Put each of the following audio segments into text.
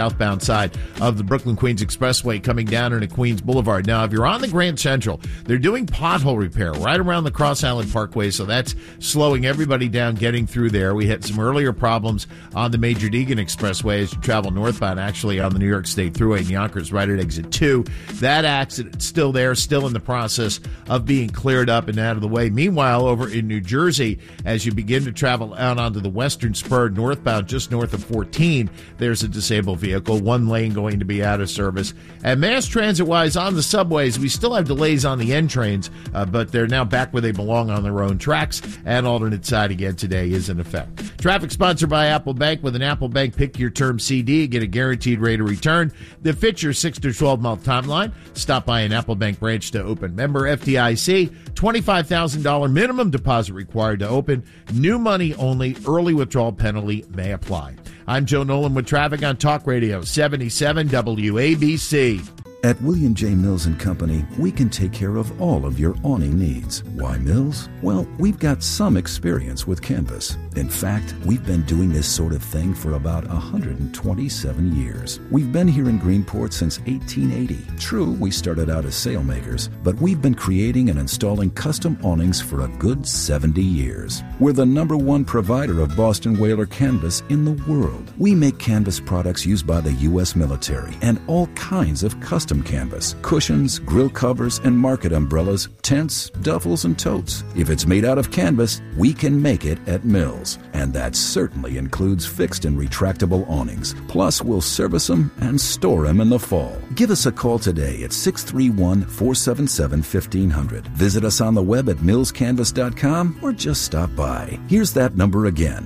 southbound side of the Brooklyn-Queens Expressway coming down into Queens Boulevard. Now, if you're on the Grand Central, they're doing pothole repair right around the Cross Island Parkway, so that's slowing everybody down getting through there. We had some earlier problems on the Major Deegan Expressway as you travel northbound, actually on the New York State Thruway in Yonkers right at exit 2. That accident's still there, still in the process of being cleared up and out of the way. Meanwhile, over in New Jersey, as you begin to travel out onto the western spur northbound, just north of 14, there's a disabled vehicle, one lane going to be out of service. And mass transit-wise on the subways, we still have delays on the N trains, but they're now back where they belong on their own tracks, and alternate side again today is in effect. Traffic sponsored by Apple Bank. With an Apple Bank Pick Your Term CD, get a guaranteed rate of return that fits your 6 to 12 month timeline. Stop by an Apple Bank branch to open. Member FDIC, $25,000 minimum deposit required to open. New money only. Early withdrawal penalty may apply. I'm Joe Nolan with traffic on Talk Radio 77 WABC. At William J. Mills & Company, we can take care of all of your awning needs. Why Mills? Well, we've got some experience with canvas. In fact, we've been doing this sort of thing for about 127 years. We've been here in Greenport since 1880. True, we started out as sailmakers, but we've been creating and installing custom awnings for a good 70 years. We're the #1 provider of Boston Whaler canvas in the world. We make canvas products used by the U.S. military and all kinds of custom canvas, cushions, grill covers, and market umbrellas, tents, duffels, and totes. If it's made out of canvas, we can make it at Mills. And that certainly includes fixed and retractable awnings. Plus, we'll service them and store them in the fall. Give us a call today at 631-477-1500. Visit us on the web at millscanvas.com or just stop by. Here's that number again,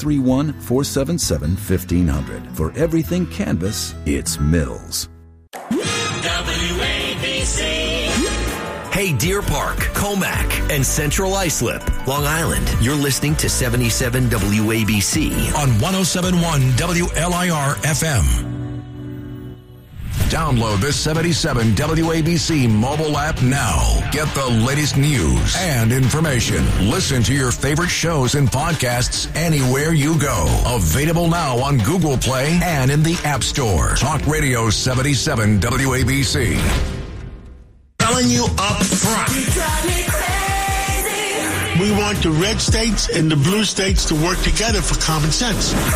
631-477-1500. For everything canvas, it's Mills. WABC. Hey, Deer Park, Comac, and Central Islip, Long Island. You're listening to 77 WABC on 107.1 WLIR FM. Download the 77 WABC mobile app now. Get the latest news and information. Listen to your favorite shows and podcasts anywhere you go. Available now on Google Play and in the App Store. Talk Radio 77 WABC. Telling you up front. We want the red states and the blue states to work together for common sense.